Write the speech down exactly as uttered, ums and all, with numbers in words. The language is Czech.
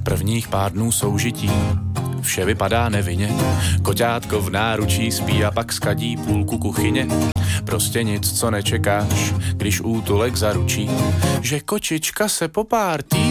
prvních pár dnů soužití vše vypadá nevinně. Koťátko v náručí spí a pak skadí půlku kuchyně. Prostě nic, co nečekáš, když útulek zaručí, že kočička se po pár týdnů